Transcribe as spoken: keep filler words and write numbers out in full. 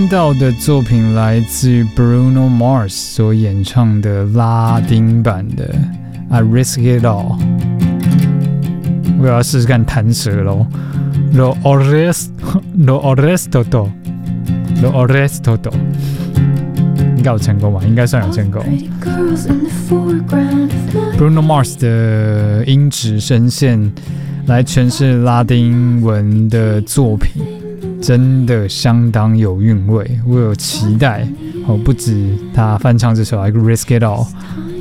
听到的作品来自于 Bruno Mars 所演唱的拉丁版的 I Risk It All。 我要试试看弹舌咯。 Lo arresto Lo arresto todo Lo arresto todo， 应该有成功吧？应该算有成功。Bruno Mars 的音质声线来诠释拉丁文的作品，真的相当有韵味。我有期待哦，不止他翻唱这首《I Risk It All》，